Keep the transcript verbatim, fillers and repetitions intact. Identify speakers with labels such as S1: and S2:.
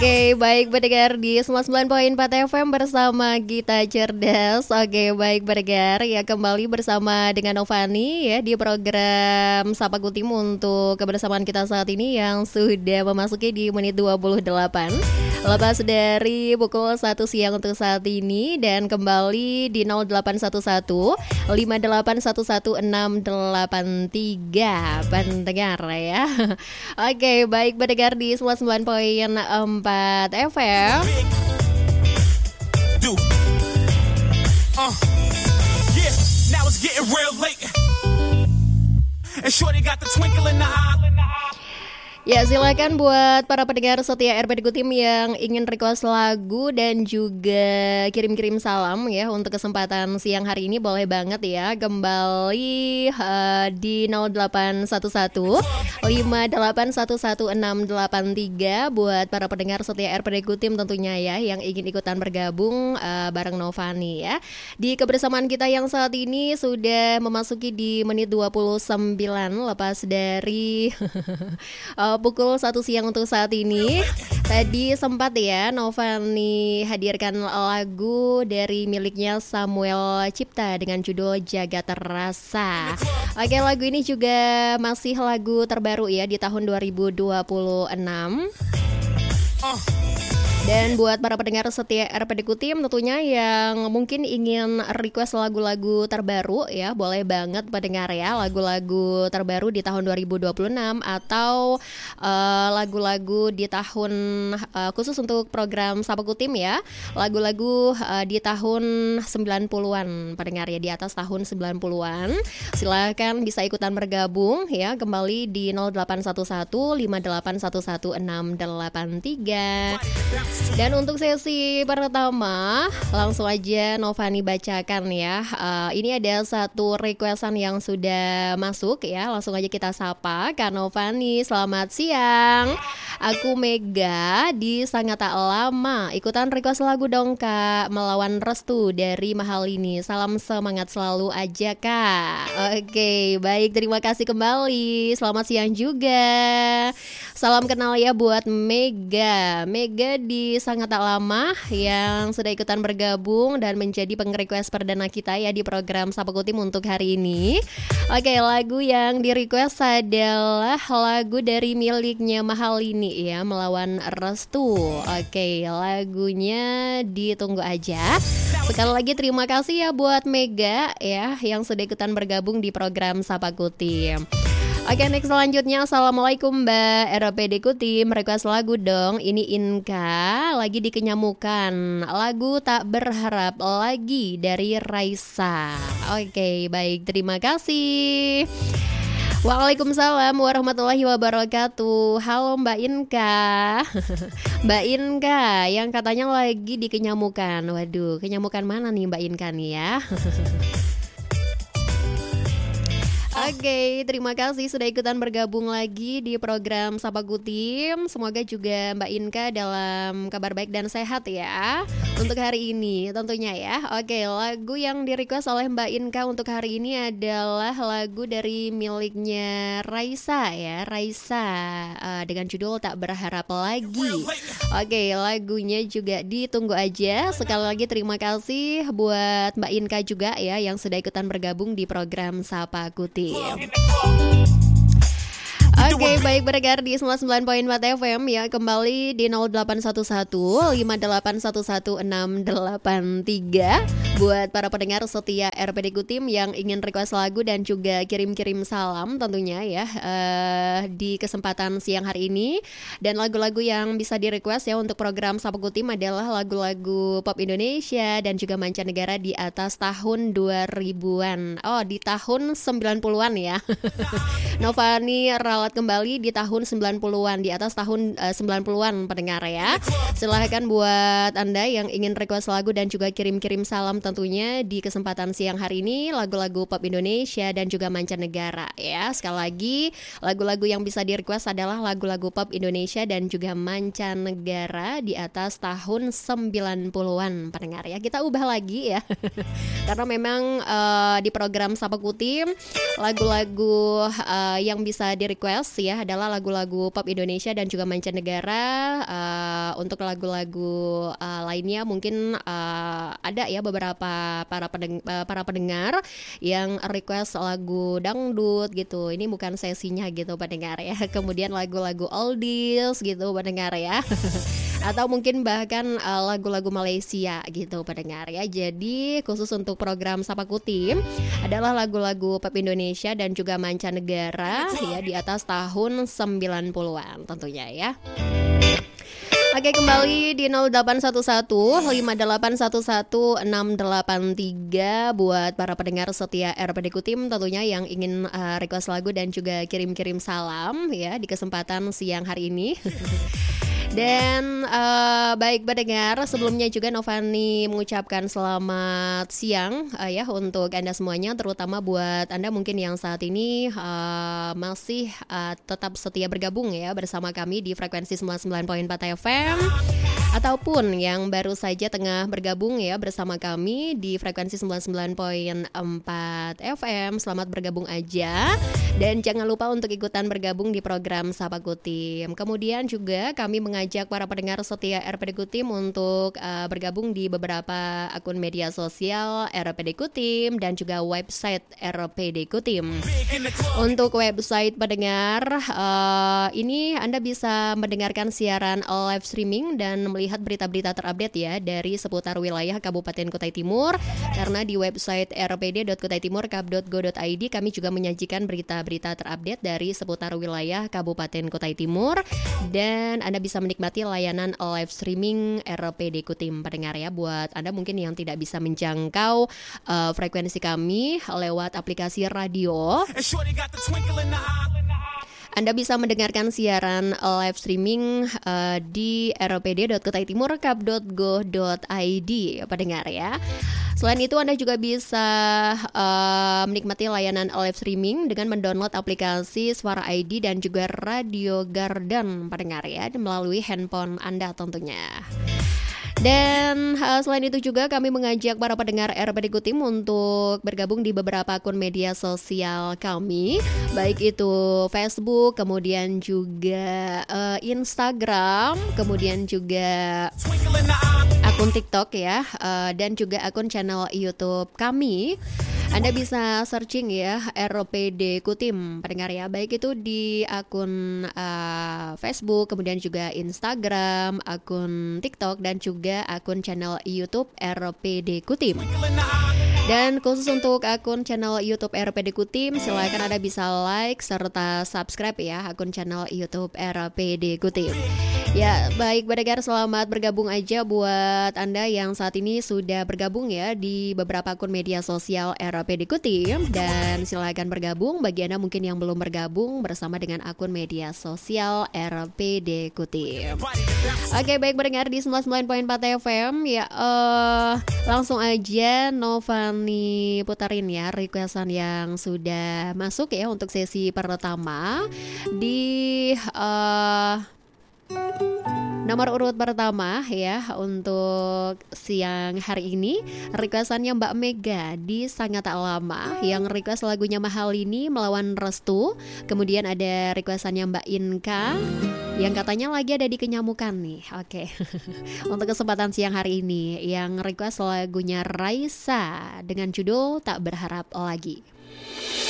S1: Oke, baik pendengar di sembilan puluh sembilan koma empat F M bersama Gita Cerdas. Oke, baik pendengar, ya kembali bersama dengan Novani ya di program Sapa Kutim untuk kebersamaan kita saat ini yang sudah memasuki di menit dua puluh delapan. Lepas dari pukul satu siang untuk saat ini dan kembali di nol delapan satu satu lima delapan satu satu enam delapan tiga pendengar ya. Oke, baik pendengar di sembilan puluh sembilan koma empat F M. Uh, yeah, now it's getting real late. And shorty got the twinkle in the eye. Ya, silakan buat para pendengar setia R P D Kutim yang ingin request lagu dan juga kirim-kirim salam ya untuk kesempatan siang hari ini, boleh banget ya. Kembali uh, di nol delapan satu satu lima delapan satu satu enam delapan tiga buat para pendengar setia R P D Kutim tentunya ya yang ingin ikutan bergabung uh, bareng Novani ya. Di kebersamaan kita yang saat ini sudah memasuki di menit dua puluh sembilan lepas dari uh, pukul satu siang untuk saat ini. Tadi sempat ya Novani hadirkan lagu dari miliknya Samuel Cipta dengan judul Jaga Terasa. Oke, lagu ini juga masih lagu terbaru ya di tahun dua ribu dua puluh enam. Dan buat para pendengar setia R P D Kutim tentunya yang mungkin ingin request lagu-lagu terbaru ya, boleh banget pendengar ya, lagu-lagu terbaru di tahun dua ribu dua puluh enam atau uh, lagu-lagu di tahun uh, khusus untuk program Sapa Kutim ya, lagu-lagu uh, di tahun sembilan puluhan pendengar ya, di atas tahun sembilan puluhan. Silakan bisa ikutan bergabung ya, kembali di nol delapan satu satu lima delapan satu satu enam delapan tiga. Dan untuk sesi pertama langsung aja Novani bacakan ya. uh, Ini ada satu requestan yang sudah masuk ya. Langsung aja kita sapa Kak Novani, selamat siang. Aku Mega di Sangat Tak Lama. Ikutan request lagu dong Kak, Melawan Restu dari Mahal Ini. Salam semangat selalu aja Kak. Oke, baik, terima kasih kembali. Selamat siang juga. Salam kenal ya buat Mega Mega di Sangat Tak Lama yang sudah ikutan bergabung dan menjadi peng-request perdana kita ya di program Sapa Kutim untuk hari ini. Oke, lagu yang di-request adalah lagu dari miliknya Mahal Ini ya, Melawan Restu. Oke, lagunya ditunggu aja. Sekali lagi terima kasih ya buat Mega ya yang sudah ikutan bergabung di program Sapa Kutim. Oke, next selanjutnya, assalamualaikum Mbak R P D Kutim, request lagu dong. Ini Inka lagi dikenyamukan, lagu Tak Berharap Lagi dari Raisa. Oke, baik, terima kasih. Waalaikumsalam warahmatullahi wabarakatuh. Halo Mbak Inka. Mbak Inka yang katanya lagi dikenyamukan. Waduh, kenyamukan mana nih Mbak Inka nih ya? Oke, okay, terima kasih sudah ikutan bergabung lagi di program Sapa Kutim. Semoga juga Mbak Inka dalam kabar baik dan sehat ya untuk hari ini tentunya ya. Oke, okay, lagu yang di-request oleh Mbak Inka untuk hari ini adalah lagu dari miliknya Raisa ya, Raisa uh, dengan judul Tak Berharap Lagi. Oke, okay, lagunya juga ditunggu aja. Sekali lagi terima kasih buat Mbak Inka juga ya yang sudah ikutan bergabung di program Sapa Kutim. Oke, okay, baik pendengar di sembilan puluh sembilan koma empat F M ya, kembali di nol delapan satu satu lima delapan satu satu enam delapan tiga buat para pendengar setia R P D Kutim yang ingin request lagu dan juga kirim-kirim salam tentunya ya uh, di kesempatan siang hari ini. Dan lagu-lagu yang bisa di-request ya untuk program Sapa Kutim adalah lagu-lagu pop Indonesia dan juga mancanegara di atas tahun dua ribuan. Oh, di tahun sembilan puluhan ya. Novani ralat kembali di tahun sembilan puluhan, di atas tahun uh, sembilan puluhan pendengar ya. Silahkan buat Anda yang ingin request lagu dan juga kirim-kirim salam tentunya di kesempatan siang hari ini lagu-lagu pop Indonesia dan juga mancanegara ya. Sekali lagi, lagu-lagu yang bisa di-request adalah lagu-lagu pop Indonesia dan juga mancanegara di atas tahun sembilan puluhan pendengar ya. Kita ubah lagi ya. Karena memang uh, di program Sapa Kutim lagu-lagu uh, yang bisa di-request ya adalah lagu-lagu pop Indonesia dan juga mancanegara. Uh, untuk lagu-lagu uh, lainnya mungkin uh, ada ya beberapa para pendeng- para pendengar yang request lagu dangdut gitu. Ini bukan sesinya gitu pendengar ya. Kemudian lagu-lagu oldies gitu pendengar ya. Atau mungkin bahkan uh, lagu-lagu Malaysia gitu pendengar ya. Jadi khusus untuk program Sapa Kutim adalah lagu-lagu pop Indonesia dan juga mancanegara ya di atas tahun sembilan puluhan tentunya ya. Oke, kembali di nol delapan satu satu lima delapan satu satu enam delapan tiga buat para pendengar setia R P D Kutim tentunya yang ingin uh, request lagu dan juga kirim-kirim salam ya di kesempatan siang hari ini. Dan uh, baik pendengar, sebelumnya juga Novani mengucapkan selamat siang uh, ya untuk Anda semuanya, terutama buat Anda mungkin yang saat ini uh, masih uh, tetap setia bergabung ya bersama kami di frekuensi sembilan puluh sembilan koma empat F M, ataupun yang baru saja tengah bergabung ya bersama kami di frekuensi sembilan puluh sembilan koma empat F M. Selamat bergabung aja dan jangan lupa untuk ikutan bergabung di program Sapa Kutim. Kemudian juga kami mengajak para pendengar setia R P D Kutim untuk uh, bergabung di beberapa akun media sosial R P D Kutim dan juga website R P D Kutim. Untuk website pendengar uh, ini Anda bisa mendengarkan siaran live streaming dan melihat berita-berita terupdate ya dari seputar wilayah Kabupaten Kutai Timur, karena di website r p d dot kutai timur kap dot go dot i d kami juga menyajikan berita-berita terupdate dari seputar wilayah Kabupaten Kutai Timur, dan Anda bisa menikmati layanan live streaming R P D Kutim pendengar ya. Buat Anda mungkin yang tidak bisa menjangkau uh, frekuensi kami lewat aplikasi radio, Anda bisa mendengarkan siaran live streaming uh, di r p d dot kutai timur kap dot go dot i d pendengar ya. Selain itu Anda juga bisa uh, menikmati layanan live streaming dengan mendownload aplikasi Suara I D dan juga Radio Garden pendengar ya melalui handphone Anda tentunya. Dan uh, selain itu juga kami mengajak para pendengar R P D Kutim untuk bergabung di beberapa akun media sosial kami, baik itu Facebook, kemudian juga uh, Instagram, kemudian juga akun TikTok ya, uh, dan juga akun channel YouTube kami. Anda bisa searching ya R P D Kutim pendengar ya, baik itu di akun uh, Facebook, kemudian juga Instagram, akun TikTok dan juga akun channel YouTube R P D Kutim. Dan khusus untuk akun channel YouTube R P D Kutim, silakan Anda bisa like serta subscribe ya akun channel YouTube R P D Kutim. Ya, baik pendengar, selamat bergabung aja buat Anda yang saat ini sudah bergabung ya di beberapa akun media sosial R P D Kutim, dan silakan bergabung bagi Anda mungkin yang belum bergabung bersama dengan akun media sosial R P D Kutim. Oke, baik pendengar di sembilan puluh sembilan koma empat F M ya, uh, langsung aja Novani putarin ya requestan yang sudah masuk ya untuk sesi pertama di uh, nomor urut pertama ya untuk siang hari ini. Requestannya Mbak Mega di Sangat Tak Lama yang request lagunya Mahal Ini melawan Restu. Kemudian ada requestannya Mbak Inka yang katanya lagi ada di Kenyamukan nih. Oke. Untuk kesempatan siang hari ini yang request lagunya Raisa dengan judul Tak Berharap Lagi.